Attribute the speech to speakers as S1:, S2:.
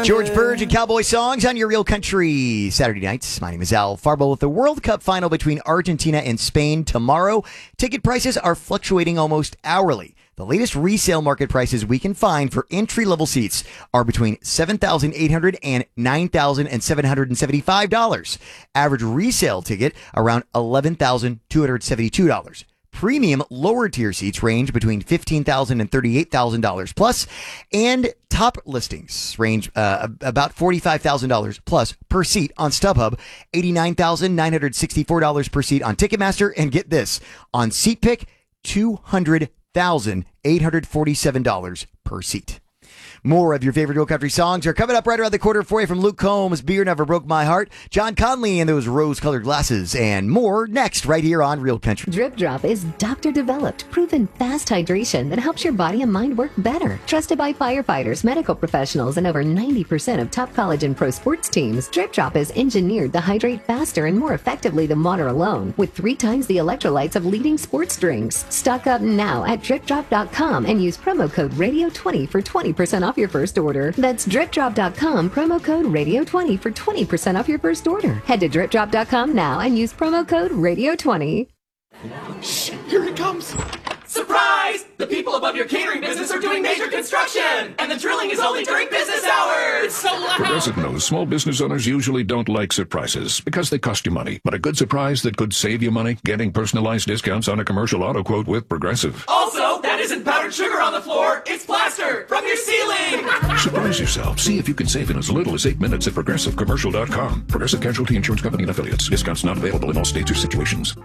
S1: George Burge and Cowboy Songs on your Real Country Saturday nights. My name is Al Farbo with the World Cup final between Argentina and Spain tomorrow. Ticket prices are fluctuating almost hourly. The latest resale market prices we can find for entry-level seats are between $7,800 and $9,775. Average resale ticket around $11,272. Premium lower tier seats range between $15,000 and $38,000 plus, and top listings range about $45,000 plus per seat on StubHub, $89,964 per seat on Ticketmaster, and get this, on SeatPick, $200,847 per seat. More of your favorite Real Country songs are coming up right around the corner for you from Luke Combs, Beer Never Broke My Heart, John Conley and those rose-colored glasses, and more next right here on Real Country.
S2: Drip Drop is doctor-developed, proven fast hydration that helps your body and mind work better. Trusted by firefighters, medical professionals, and over 90% of top college and pro sports teams, Drip Drop is engineered to hydrate faster and more effectively than water alone, with 3 times the electrolytes of leading sports drinks. Stock up now at dripdrop.com and use promo code RADIO20 for 20% off your first order. That's dripdrop.com, promo code RADIO20 for 20% off your first order. Head to dripdrop.com now and use promo code RADIO20.
S3: Shh, here it comes. Surprise! The people above your catering business are doing major construction, and the drilling is only during business hours. It's so loud.
S4: Progressive knows small business owners usually don't like surprises because they cost you money. But a good surprise that could save you money? Getting personalized discounts on a commercial auto quote with Progressive.
S3: Also, that isn't powdered sugar on the floor. It's plaster from your ceiling.
S4: Surprise yourself. See if you can save in as little as 8 minutes at ProgressiveCommercial.com. Progressive Casualty Insurance Company and Affiliates. Discounts not available in all states or situations.